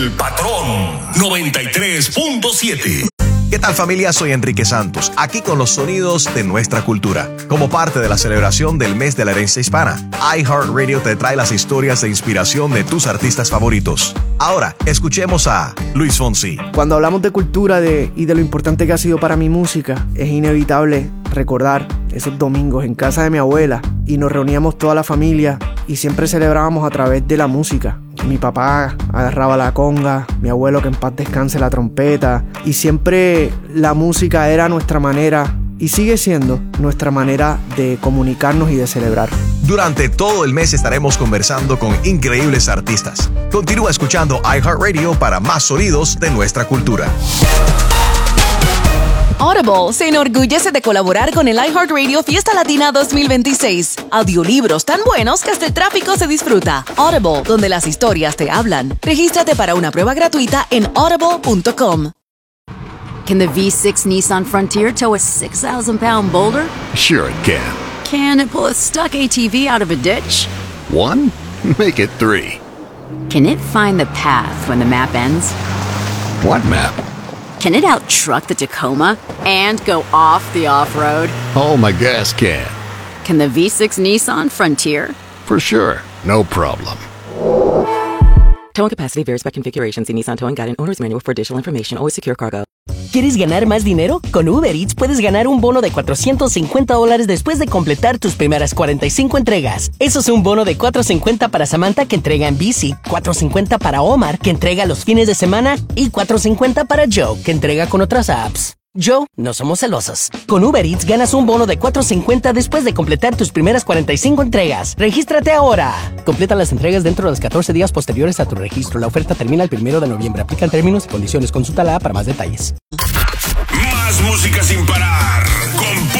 El Patrón 93.7. ¿Qué tal, familia? Soy Enrique Santos, aquí con los sonidos de nuestra cultura. Como parte de la celebración del mes de la herencia hispana, iHeartRadio te trae las historias de inspiración de tus artistas favoritos. Ahora, escuchemos a Luis Fonsi. Cuando hablamos de cultura y de lo importante que ha sido para mi música, es inevitable recordar esos domingos en casa de mi abuela y nos reuníamos toda la familia y siempre celebrábamos a través de la música. Mi papá agarraba la conga, mi abuelo, que en paz descanse, la trompeta, y siempre la música era nuestra manera y sigue siendo nuestra manera de comunicarnos y de celebrar. Durante todo el mes estaremos conversando con increíbles artistas. Continúa escuchando iHeartRadio para más sonidos de nuestra cultura. Audible se enorgullece de colaborar con el iHeartRadio Fiesta Latina 2026. Audiolibros tan buenos que hasta el tráfico se disfruta. Audible, donde las historias te hablan. Regístrate para una prueba gratuita en audible.com. Can the V6 Nissan Frontier tow a 6,000-pound boulder? Sure it can. Can it pull a stuck ATV out of a ditch? 1? Make it 3. Can it find the path when the map ends? What map? Can it out-truck the Tacoma and go off the off-road? Oh, my gas can. Can the V6 Nissan Frontier? For sure. No problem. Towing capacity varies by configuration. See Nissan Towing Guide and Owner's Manual for additional information. Always secure cargo. ¿Quieres ganar más dinero? Con Uber Eats puedes ganar un bono de $450 después de completar tus primeras 45 entregas. Eso es un bono de $450 para Samantha, que entrega en bici, $450 para Omar, que entrega los fines de semana, y $450 para Joe, que entrega con otras apps. Joe, no somos celosos. Con Uber Eats ganas un bono de $450 después de completar tus primeras 45 entregas. ¡Regístrate ahora! Completa las entregas dentro de los 14 días posteriores a tu registro. La oferta termina el 1 de noviembre. Aplican términos y condiciones. Consulta la app para más detalles. Más música sin parar. Con